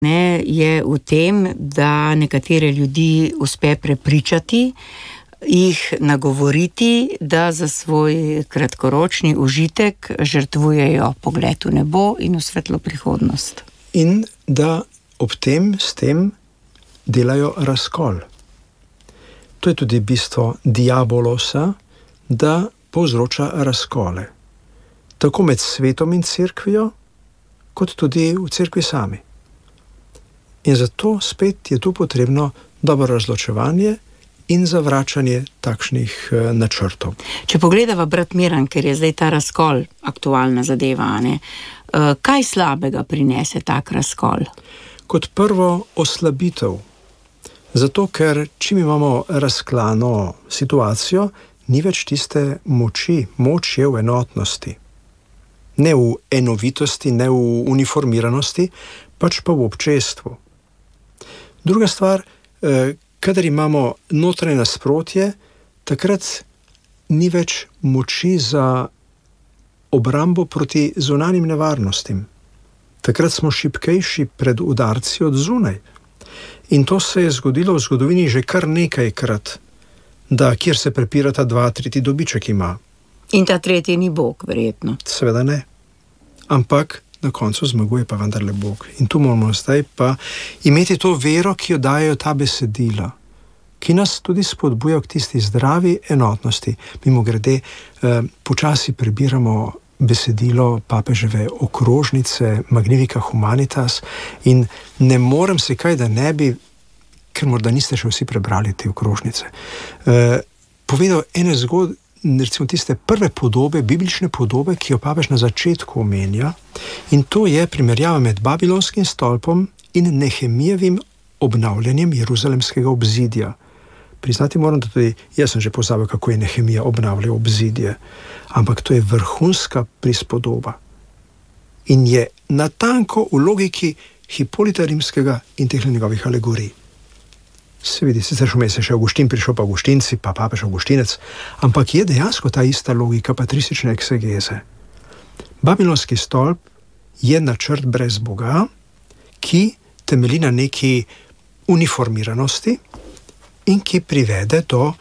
je v tem, da nekatere ljudi uspe prepričati, jih nagovoriti, da za svoj kratkoročni užitek žrtvujejo pogled v nebo in v svetlo prihodnost. In da ob tem s tem delajo razkol. To je tudi bistvo diabolosa, da povzroča razkole. Tako med svetom in cerkvijo, kot tudi v cerkvi sami. In zato spet je tu potrebno dobro razločevanje in zavračanje takšnih načrtov. Če pogledava, brat Miran, ker je zdaj ta razkol aktualna zadeva, kaj slabega prinese tak razkol? Kot prvo, oslabitev. Zato, ker čim imamo razklano situacijo, ni več tiste moči. Moč je v enotnosti. Ne v enovitosti, ne v uniformiranosti, pač pa v občestvu. Druga stvar, kadar imamo notranje nasprotje, takrat ni več moči za obrambo proti zunanjim nevarnostim. Takrat smo šibkejši pred udarci od zunaj. In to se je zgodilo v zgodovini že kar nekajkrat, da kjer se prepirata dva, tretji dobiček ima. In ta tretji ni Bog, verjetno. Seveda ne. Ampak na koncu zmaguje pa vendarle Bog. In tu moramo zdaj pa imeti to vero, ki jo dajo ta besedila, ki nas tudi spodbuja k tisti zdravi enotnosti. Mimogrede, počasi prebiramo besedilo papeževe okrožnice Magnifica Humanitas in ne morem se kaj, da ne bi, ker morda niste še vsi prebrali te okrožnice, povedal ene zgodbe, recimo tiste prve podobe, biblične podobe, ki jo papež na začetku omenja, in to je primerjava med Babilonskim stolpom in Nehemijevim obnavljanjem Jeruzalemskega obzidja. Priznati moram, da tudi jaz sem že pozabil, kako je Nehemija obnavljal obzidje, ampak to je vrhunska prispodoba. In je natanko v logiki Hipolita Rimskega in teh njegovih alegorij. Se vidi, sicer vmes je še Avguštin prišel, pa Avguštinci, pa papež Avguštinec, ampak je dejansko ta ista logika patristične eksegeze. Babilonski stolp je načrt brez Boga, ki temelji na neki uniformiranosti in ki privede do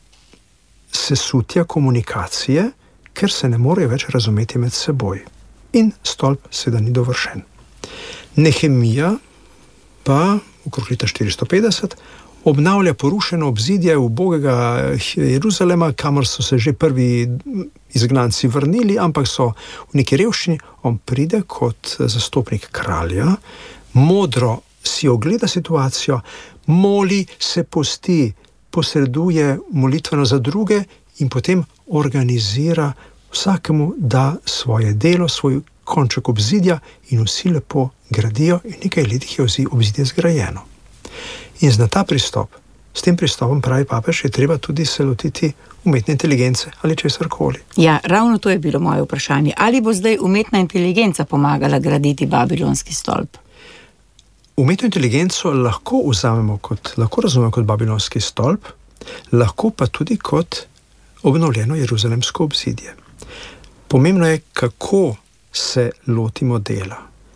sesutja komunikacije, ker se ne morejo več razumeti med seboj. In stolp seveda ni dovršen. Nehemija pa okrog leta 450 obnavlja porušeno obzidje ubogega Jeruzalema, kamor so se že prvi izgnanci vrnili, ampak so v neki revščini. On pride kot zastopnik kralja, modro si ogleda situacijo, moli, se posti, posreduje molitveno za druge in potem organizira vsakemu, da svoje delo, svoj konček obzidja, in vsi lepo gradijo in nekaj letih je obzidje zgrajeno. In zna ta pristop, s tem pristopom, pravi papež, je treba tudi se lotiti umetne inteligence ali česarkoli. Ja, ravno to je bilo moje vprašanje. Ali bo zdaj umetna inteligenca pomagala graditi Babilonski stolp? Umetno inteligenco lahko razumemo kot Babilonski stolp, lahko pa tudi kot obnovljeno jeruzalemsko obzidje. Pomembno je, kako se lotimo dela.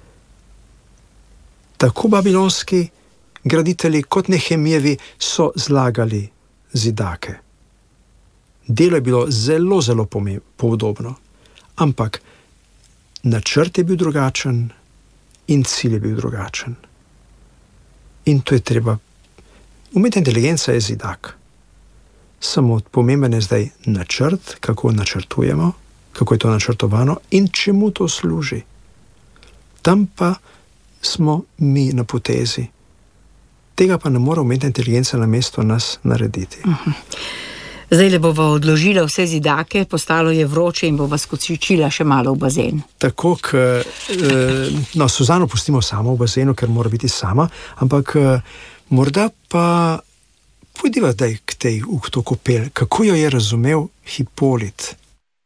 Tako babilonski graditelji kot Nehemijevi so zlagali zidake. Delo je bilo zelo, zelo podobno, ampak načrt je bil drugačen in cilj je bil drugačen. In to je treba. Umetna inteligenca je zidak. Samo pomemben je zdaj načrt, kako načrtujemo, kako je to načrtovano in čemu to služi. Tam pa smo mi na potezi. Tega pa ne more umetna inteligenca namesto nas narediti. Zdaj le bova odložila vse zidake, postalo je vroče in bova skočila še malo v bazen. Tako, Suzano pustimo samo v bazenu, ker mora biti sama, ampak morda pa pojdiva zdaj v to kopel. Kako jo je razumel Hipolit?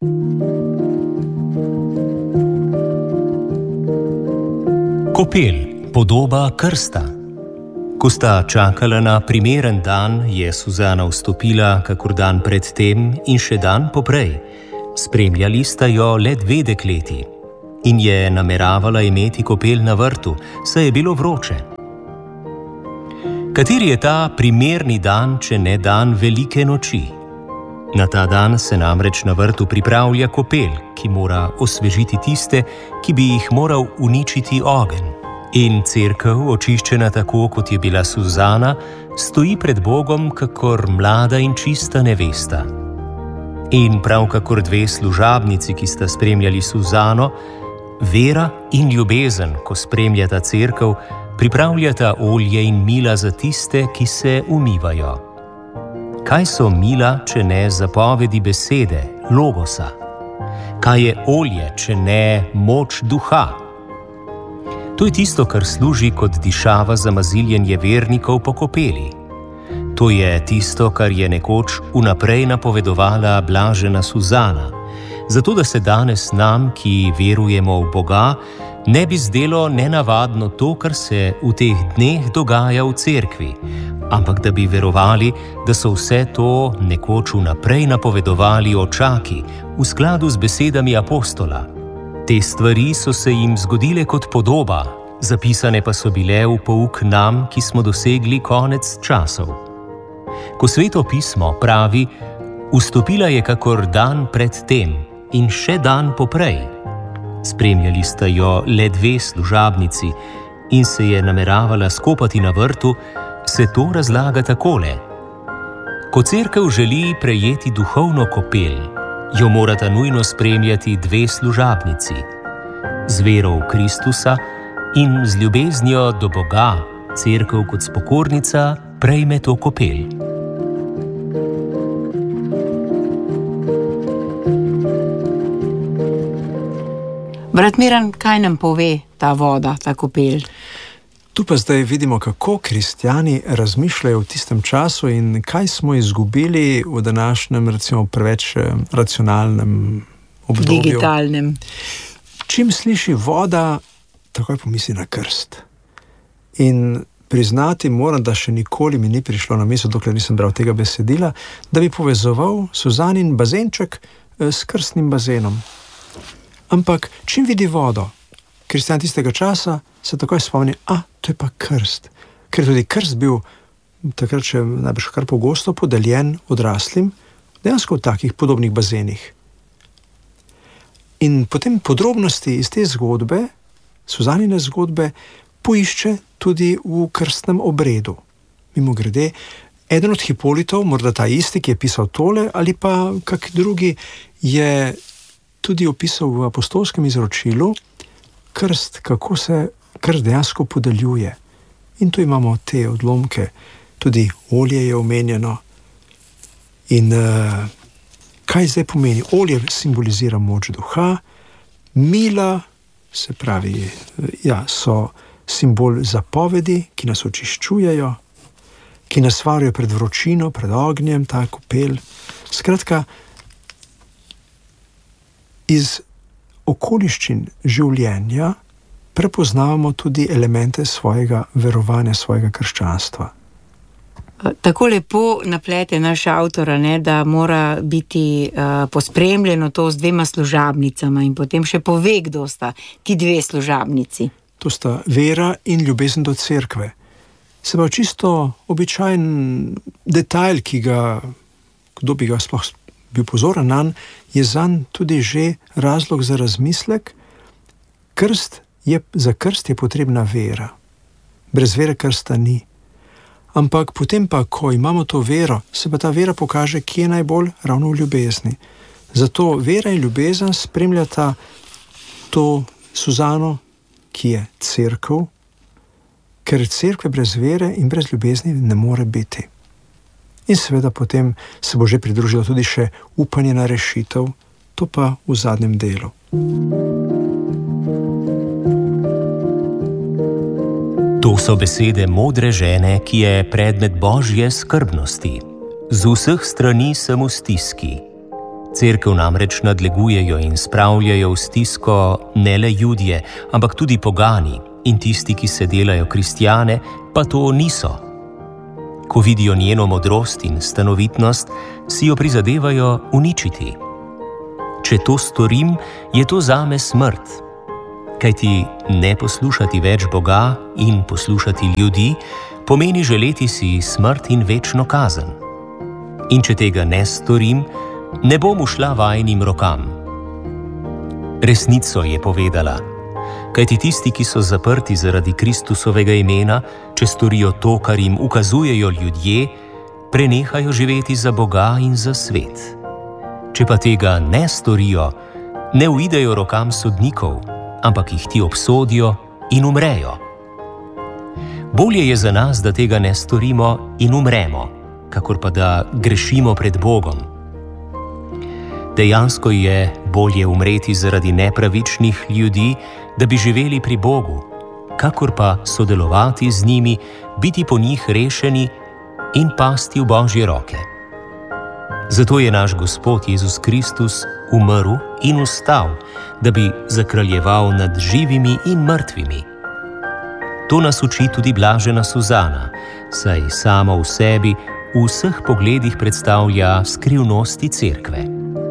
Kopel, podoba krsta. Ko sta čakala na primeren dan, je Suzana vstopila kakor dan pred tem in še dan poprej. Spremljali sta jo le 2 dekleti in je nameravala imeti kopel na vrtu, saj je bilo vroče. Kateri je ta primerni dan, če ne dan velike noči? Na ta dan se namreč na vrtu pripravlja kopel, ki mora osvežiti tiste, ki bi jih moral uničiti ogenj. In cerkev, očiščena tako, kot je bila Suzana, stoji pred Bogom kakor mlada in čista nevesta. In prav kakor dve služabnici, ki sta spremljali Suzano, vera in ljubezen, ko spremljata cerkev, pripravljata olje in mila za tiste, ki se umivajo. Kaj so mila, če ne zapovedi besede, logosa? Kaj je olje, če ne moč duha? To je tisto, kar služi kot dišava za maziljenje vernikov po kopeli. To je tisto, kar je nekoč vnaprej napovedovala blažena Suzana, zato da se danes nam, ki verujemo v Boga, ne bi zdelo nenavadno to, kar se v teh dneh dogaja v cerkvi, ampak da bi verovali, da so vse to nekoč vnaprej napovedovali očaki v skladu z besedami apostola. Te stvari so se jim zgodile kot podoba, zapisane pa so bile v pouk nam, ki smo dosegli konec časov. Ko Sveto pismo pravi, vstopila je kakor dan pred tem in še dan poprej. Spremljali sta jo le dve služabnici in se je nameravala skopati na vrtu, se to razlaga takole. Ko cerkev želi prejeti duhovno kopel, jo morata nujno spremljati dve služabnici. Z vero v Kristusa in z ljubeznijo do Boga cerkev kot spokornica prejme to kopel. Brat Miran, kaj nam pove ta voda, ta kopel? Tu pa zdaj vidimo, kako kristjani razmišljajo v tistem času in kaj smo izgubili v današnjem, recimo, preveč racionalnem obdobju. Digitalnem. Čim sliši voda, takoj pomisli na krst. In priznati moram, da še nikoli mi ni prišlo na misel, dokler nisem bral tega besedila, da bi povezoval Suzanin bazenček s krstnim bazenom. Ampak čim vidi vodo, kristjan tistega časa se takoj spomni, to je pa krst. Ker je tudi krst bil takrat še najbrž kar pogosto podeljen odraslim, dejansko v takih podobnih bazenih. In potem podrobnosti iz te zgodbe, Suzanine zgodbe, poišče tudi v krstnem obredu. Mimogrede, eden od Hipolitov, morda ta isti, ki je pisal tole, ali pa kak drugi, je tudi opisal v apostolskem izročilu krst, kako se krst dejansko podeljuje. In tu imamo te odlomke, tudi olje je omenjeno. In kaj zdaj pomeni? Olje simbolizira moč duha, mila, se pravi, so simbol zapovedi, ki nas očiščujejo, ki nas varijo pred vročino, pred ognjem, ta kopel. Skratka, iz okoliščin življenja prepoznavamo tudi elemente svojega verovanja, svojega krščanstva. Tako lepo naplete naš avtor, da mora biti pospremljeno to z dvema služabnicama in potem še pove, kdo sta ti dve služabnici. To sta vera in ljubezen do cerkve. Se pa čisto običajen detajl, ki ga, kdo bi ga sploh bil pozoren nanj, je zanj tudi že razlog za razmislek. Za krst je potrebna vera. Brez vere krsta ni. Ampak potem pa, ko imamo to vero, se pa ta vera pokaže, kje je najbolj, ravno v ljubezni. Zato vera in ljubezen spremljata to Suzano, ki je cerkev, ker cerkve brez vere in brez ljubezni ne more biti. In seveda potem se bo že pridružilo tudi še upanje na rešitev, to pa v zadnjem delu. To so besede modre žene, ki je predmet Božje skrbnosti. Z vseh strani sem v stiski. Cerkev namreč nadlegujejo in spravljajo v stisko ne le Judje, ampak tudi pogani in tisti, ki se delajo kristjane, pa to niso. Ko vidijo njeno modrost in stanovitnost, si jo prizadevajo uničiti. Če to storim, je to zame smrt. Kajti ne poslušati več Boga in poslušati ljudi pomeni želeti si smrt in večno kazen. In če tega ne storim, ne bom ušla vajinim rokam. Resnico je povedala, kajti tisti, ki so zaprti zaradi Kristusovega imena, če storijo to, kar jim ukazujejo ljudje, prenehajo živeti za Boga in za svet. Če pa tega ne storijo, ne uidejo rokam sodnikov, ampak jih ti obsodijo in umrejo. Bolje je za nas, da tega ne storimo in umremo, kakor pa da grešimo pred Bogom. Dejansko je bolje umreti zaradi nepravičnih ljudi, da bi živeli pri Bogu, kakor pa sodelovati z njimi, biti po njih rešeni in pasti v Božje roke. Zato je naš Gospod Jezus Kristus umrl in vstal, da bi zakraljeval nad živimi in mrtvimi. To nas uči tudi blažena Suzana, saj sama v sebi v vseh pogledih predstavlja skrivnosti cerkve.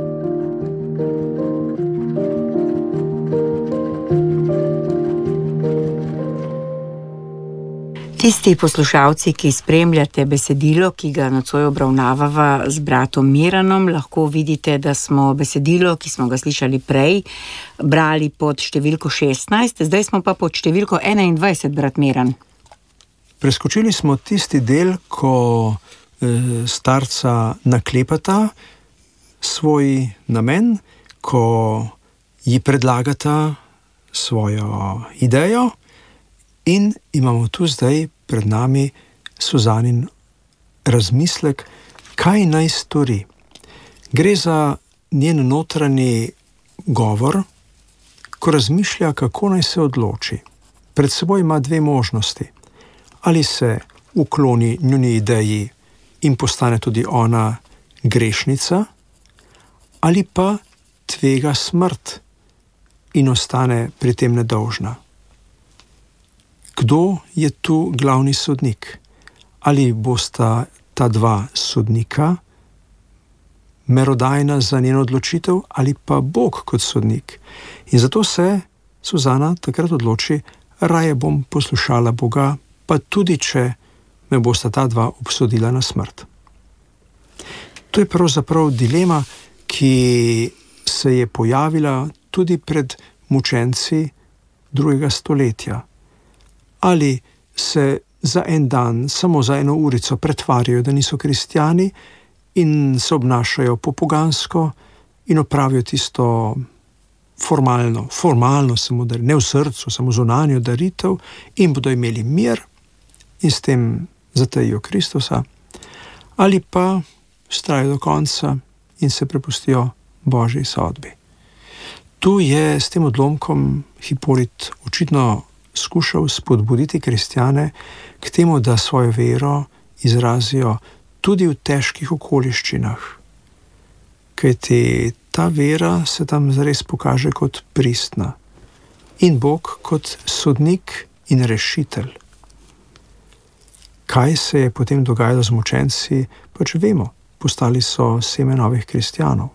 Tisti poslušalci, ki spremljate besedilo, ki ga nocoj obravnavava z bratom Miranom, lahko vidite, da smo besedilo, ki smo ga slišali prej, brali pod številko 16, zdaj smo pa pod številko 21, brat Miran. Preskočili smo tisti del, ko starca naklepata svoj namen, ko ji predlagata svojo idejo, in imamo tu zdaj pred nami Suzanin razmislek, kaj naj stori. Gre za njen notranji govor, ko razmišlja, kako naj se odloči. Pred seboj ima dve možnosti. Ali se ukloni njuni ideji in postane tudi ona grešnica, ali pa tvega smrt in ostane pri tem nedolžna. Kdo je tu glavni sodnik? Ali bosta ta dva sodnika merodajna za njeno odločitev, ali pa Bog kot sodnik? In zato se Suzana takrat odloči, raje bom poslušala Boga, pa tudi če me bosta ta dva obsodila na smrt. To je pravzaprav dilema, ki se je pojavila tudi pred mučenci 2. stoletja. Ali se za en dan, samo za eno urico pretvarjajo, da niso kristjani in se obnašajo popogansko in opravijo tisto formalno samo ne v srcu, samo zunanjo daritev in bodo imeli mir in s tem zatejijo Kristusa, ali pa vztrajajo do konca in se prepustijo Božji sodbi. Tu je s tem odlomkom Hipolit očitno skušal spodbuditi kristjane k temu, da svojo vero izrazijo tudi v težkih okoliščinah. Kajti ta vera se tam zares pokaže kot pristna in Bog kot sodnik in rešitelj. Kaj se je potem dogajalo z mučenci, pač vemo, postali so seme novih kristjanov.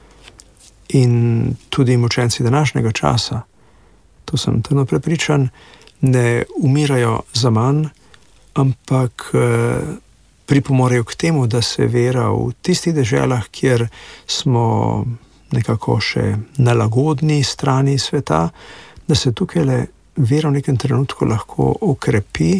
In tudi mučenci današnjega časa, to sem trdno prepričan, ne umirajo za manj, ampak pripomorejo k temu, da se vera v tistih deželah, kjer smo nekako še na lagodni strani sveta, da se tukaj le vera v nekem trenutku lahko okrepi,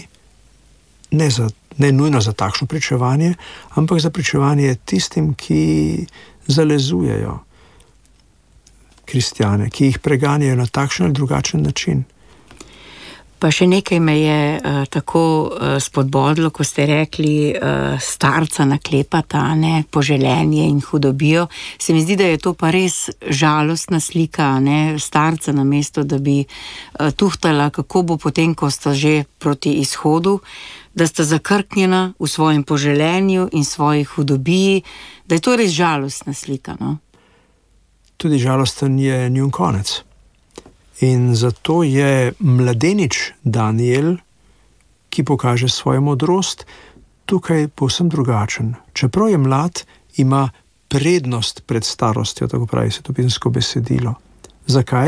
ne nujno za takšno pričevanje, ampak za pričevanje tistim, ki zalezujejo kristjane, ki jih preganjajo na takšen ali drugačen način. Pa še nekaj me je tako spodbodlo, ko ste rekli, starca naklepata, ne, poželenje in hudobijo. Se mi zdi, da je to pa res žalostna slika, ne, starca, namesto da bi tuhtala, kako bo potem, ko sta že proti izhodu, da sta zakrknjena v svojem poželenju in svoji hudobiji, da je to res žalostna slika, no? Tudi žalosten je njun konec. In zato je mladenič Daniel, ki pokaže svojo modrost, tukaj povsem drugačen. Čeprav je mlad, ima prednost pred starostjo, tako pravi svetopisansko besedilo. Zakaj?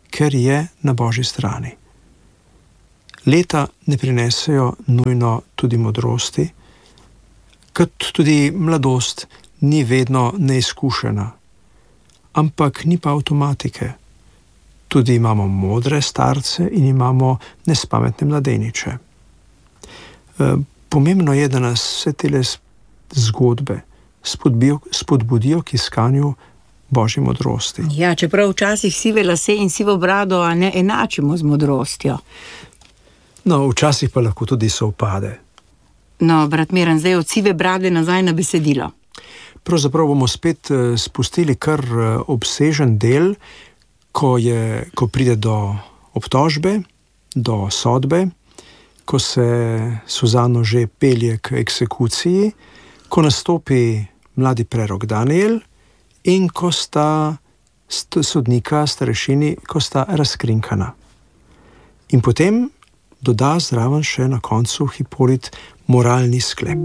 ker je na Božji strani. Leta ne prinesejo nujno tudi modrosti, kot tudi mladost ni vedno neizkušena, ampak ni pa avtomatike. Tudi imamo modre starce in imamo nespametne mladeniče. Pomembno je, da nas vse tele zgodbe spodbudijo k iskanju Božje modrosti. Ja, čeprav včasih sive lase in sivo brado ne enačimo z modrostjo. No, včasih pa lahko tudi sovpade. No, brat Miran, zdaj od sive brade nazaj na besedilo. Pravzaprav bomo spet spustili kar obsežen del, ko pride do obtožbe, do sodbe, ko se Suzano že pelje k eksekuciji, ko nastopi mladi prerok Daniel in ko sta sodnika, starešini, ko sta razkrinkana. In potem doda zraven še na koncu Hipolit moralni sklep.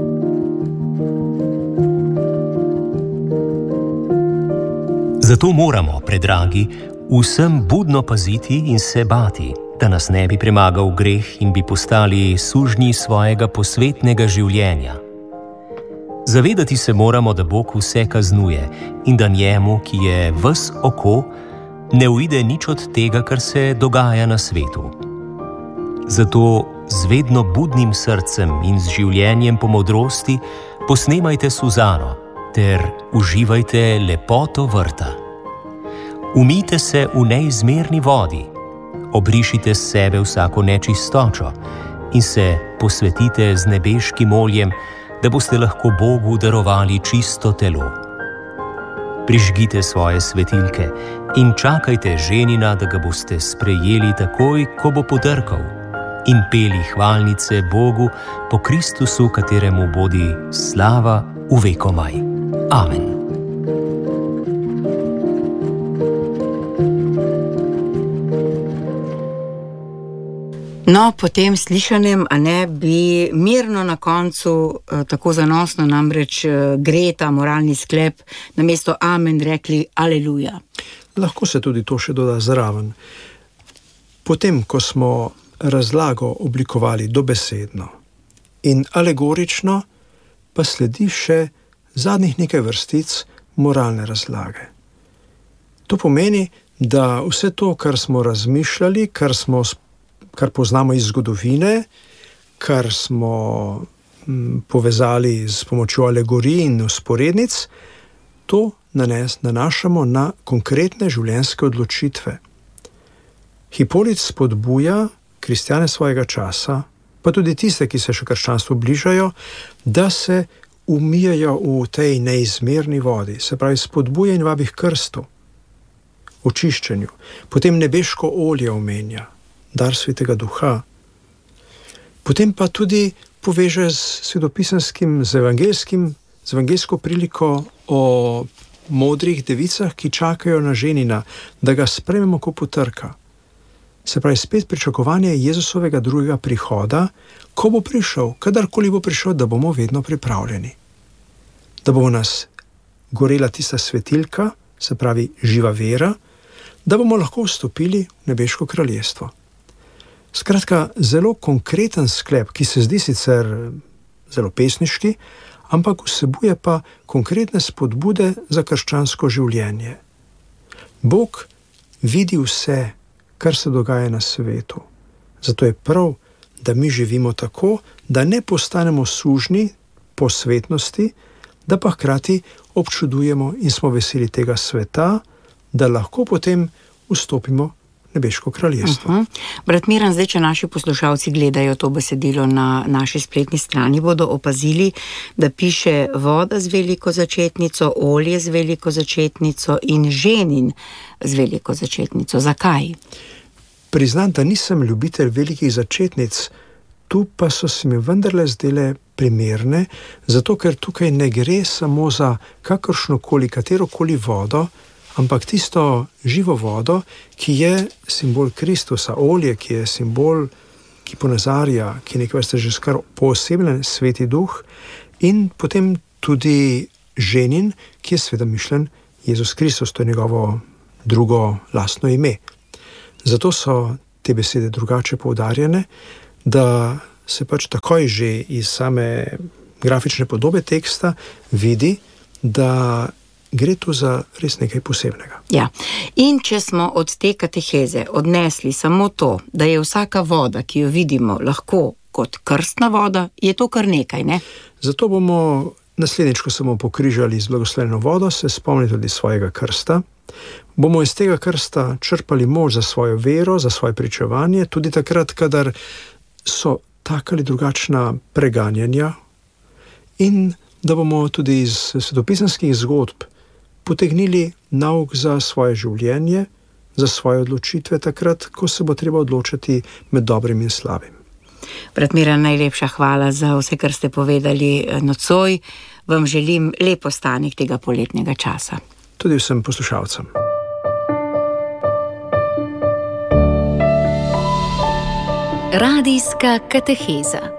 Zato moramo, predragi, vsem budno paziti in se bati, da nas ne bi premagal greh in bi postali sužnji svojega posvetnega življenja. Zavedati se moramo, da Bog vse kaznuje in da njemu, ki je ves oko, ne uide nič od tega, kar se dogaja na svetu. Zato z vedno budnim srcem in z življenjem po modrosti posnemajte Suzano ter uživajte lepoto vrta. Umijte se v neizmerni vodi, obrišite s sebe vsako nečistočo in se posvetite z nebeškim oljem, da boste lahko Bogu darovali čisto telo. Prižgite svoje svetilke in čakajte ženina, da ga boste sprejeli takoj, ko bo potrkal, in peli hvalnice Bogu po Kristusu, kateremu bodi slava v vekomaj. Amen. No, po tem slišanem, a ne, bi mirno na koncu, tako zanosno namreč gre ta moralni sklep, namesto amen rekli aleluja. Lahko se tudi to še doda zraven. Potem, ko smo razlago oblikovali dobesedno in alegorično, pa sledi še zadnjih nekaj vrstic moralne razlage. To pomeni, da vse to, kar smo razmišljali, kar poznamo iz zgodovine, kar smo povezali s pomočjo alegorij in vzporednic, to nanašamo na konkretne življenjske odločitve. Hipolit spodbuja kristjane svojega časa, pa tudi tiste, ki se še krščanstvu bližajo, da se umijajo v tej neizmerni vodi, se pravi spodbuja in vabi k krstu, očiščenju. Potem nebeško olje omenja, dar Svetega Duha. Potem pa tudi poveže z svetopisenskim, z evangeljsko priliko o modrih devicah, ki čakajo na ženina, da ga sprejmemo, ko potrka. Se pravi, spet pričakovanje Jezusovega drugega prihoda, ko bo prišel, kadarkoli bo prišel, da bomo vedno pripravljeni. Da bo v nas gorela tista svetilka, se pravi živa vera, da bomo lahko vstopili v nebeško kraljestvo. Skratka, zelo konkreten sklep, ki se zdi sicer zelo pesniški, ampak vsebuje pa konkretne spodbude za krščansko življenje. Bog vidi vse, kar se dogaja na svetu. Zato je prav, da mi živimo tako, da ne postanemo sužnji po svetnosti, da pa hkrati občudujemo in smo veseli tega sveta, da lahko potem vstopimo v nebeško kraljestvo. Brat Miran, zdaj, če naši poslušalci gledajo to besedilo na naši spletni strani, bodo opazili, da piše voda z veliko začetnico, olje z veliko začetnico in ženin z veliko začetnico. Zakaj? Priznam, da nisem ljubitelj velikih začetnic, tu pa so se mi vendarle zdele primerne, zato ker tukaj ne gre samo za katerokoli vodo, ampak tisto živo vodo, ki je simbol Kristusa, olje, ki je simbol, ki ponazarja, ki nekaj vrste že skar poosebljen Sveti Duh, in potem tudi ženin, ki je seveda mišljen Jezus Kristus, to je njegovo drugo lastno ime. Zato so te besede drugače poudarjene, da se pač takoj že iz same grafične podobe teksta vidi, da gre tu za res nekaj posebnega. Ja. In če smo od te kateheze odnesli samo to, da je vsaka voda, ki jo vidimo, lahko kot krstna voda, je to kar nekaj, ne? Zato bomo naslednjič, ko se bomo pokrižali z blagoslovljeno vodo, se spomnili tudi svojega krsta. Bomo iz tega krsta črpali moč za svojo vero, za svoje pričevanje, tudi takrat, kadar so taka ali drugačna preganjanja, in da bomo tudi iz svetopisemskih zgodb potegnili nauk za svoje življenje, za svoje odločitve takrat, ko se bo treba odločati med dobrim in slabim. Brat Miran, najlepša hvala za vse, kar ste povedali nocoj. Vam želim lep ostanek tega poletnega časa. Tudi vsem poslušalcem. Radijska kateheza.